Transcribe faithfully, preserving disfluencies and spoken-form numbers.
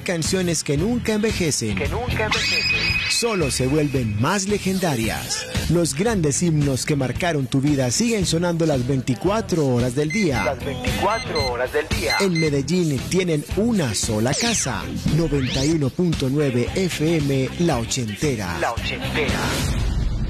canciones que nunca envejecen. Que nunca envejecen. Solo se vuelven más legendarias. Los grandes himnos que marcaron tu vida siguen sonando las veinticuatro horas del día. Las veinticuatro horas del día. En Medellín tienen una sola casa. noventa y uno punto nueve F M La Ochentera. La Ochentera.